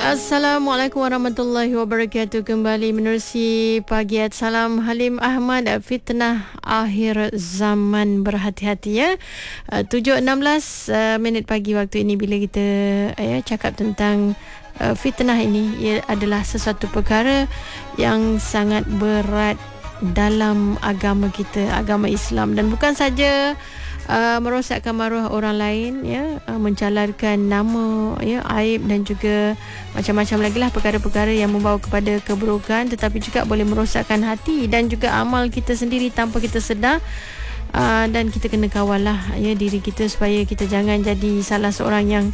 Assalamualaikum warahmatullahi wabarakatuh. Kembali menerusi pagi Salam Halim Ahmad, fitnah akhir zaman. Berhati-hati ya. 7.16 minit pagi waktu ini bila kita cakap tentang fitnah ini. Ia adalah sesuatu perkara yang sangat berat dalam agama kita, agama Islam, dan bukan saja merosakkan maruah orang lain, mencalarkan nama, aib, dan juga macam-macam lagi lah perkara-perkara yang membawa kepada keburukan, tetapi juga boleh merosakkan hati dan juga amal kita sendiri tanpa kita sedar. Dan kita kena kawal lah diri kita supaya kita jangan jadi salah seorang yang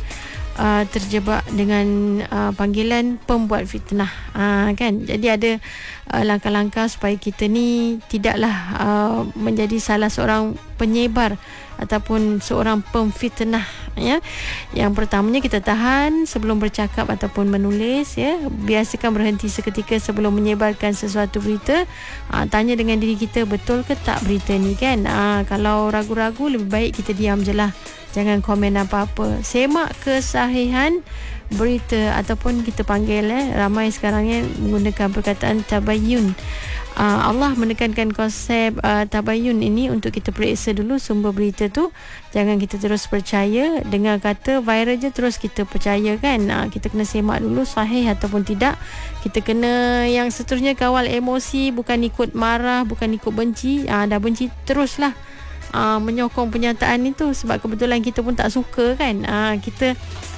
terjebak dengan panggilan pembuat fitnah, kan. Jadi ada langkah-langkah supaya kita ni tidaklah menjadi salah seorang penyebar ataupun seorang pemfitnah, ya. Yang pertamanya, kita tahan sebelum bercakap ataupun menulis, ya. Biasakan berhenti seketika sebelum menyebarkan sesuatu berita. Tanya dengan diri kita, betul ke tak berita ni, kan. Kalau ragu-ragu, lebih baik kita diam je lah. Jangan komen apa-apa. Semak kesahihan berita, ataupun kita panggil ramai sekarang menggunakan perkataan tabayun. Allah menekankan konsep tabayun ini untuk kita periksa dulu sumber berita tu. Jangan kita terus percaya. Dengar kata viral je terus kita percaya, kan. Kita kena semak dulu sahih ataupun tidak. Kita kena yang seterusnya kawal emosi, bukan ikut marah, bukan ikut benci. Dah benci teruslah menyokong pernyataan itu sebab kebetulan kita pun tak suka, kan. Kita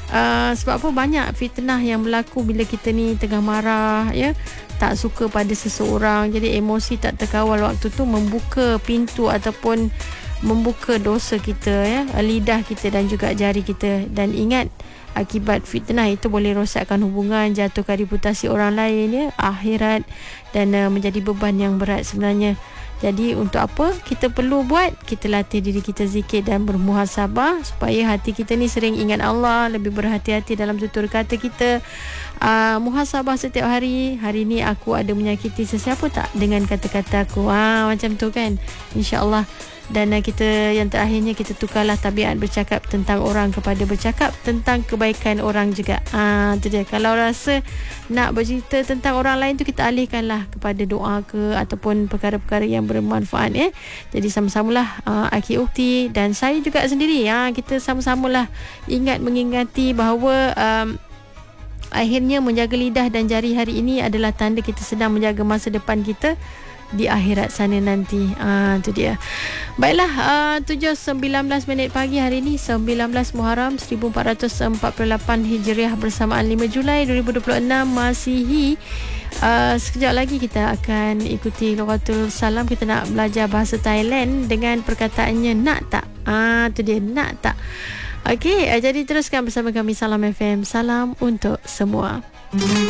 sebab apa banyak fitnah yang berlaku bila kita ni tengah marah, ya, tak suka pada seseorang. Jadi emosi tak terkawal waktu tu membuka pintu ataupun membuka dosa kita, ya, lidah kita dan juga jari kita. Dan ingat, akibat fitnah itu boleh rosakkan hubungan, jatuhkan reputasi orang lain, ya, akhirat, dan menjadi beban yang berat sebenarnya. Jadi untuk apa kita perlu buat? Kita latih diri kita zikir dan bermuhasabah supaya hati kita ni sering ingat Allah, lebih berhati-hati dalam tutur kata kita. Muhasabah setiap hari. Hari ni aku ada menyakiti sesiapa tak dengan kata-kata aku? Macam tu, kan. InsyaAllah. Dan kita yang terakhirnya, kita tukarlah tabiat bercakap tentang orang kepada bercakap tentang kebaikan orang juga. Itu dia. Kalau rasa nak bercerita tentang orang lain tu, kita alihkanlah kepada doa ke ataupun perkara-perkara yang bermanfaat, ya. Jadi sama-samalah Aki Ukti dan saya juga sendiri, kita sama-samalah mengingati bahawa akhirnya menjaga lidah dan jari hari ini adalah tanda kita sedang menjaga masa depan kita di akhirat sana nanti. Itu dia. Baiklah, 7.19 minit pagi hari ini, 19 Muharram 1448 Hijriah, bersamaan 5 Julai 2026 Masihi. Sekejap lagi kita akan ikuti Lughatul Salam. Kita nak belajar bahasa Thailand dengan perkataannya nak tak. Itu dia, nak tak. Okey, jadi teruskan bersama kami Salam FM. Salam untuk semua.